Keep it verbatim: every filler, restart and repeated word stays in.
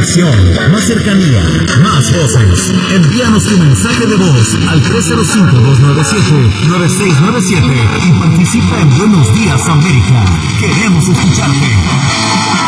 conexión, más cercanía, más voces. Envíanos tu mensaje de voz al tres cero cinco, dos nueve siete, nueve seis nueve siete y participa en Buenos Días América. Queremos escucharte.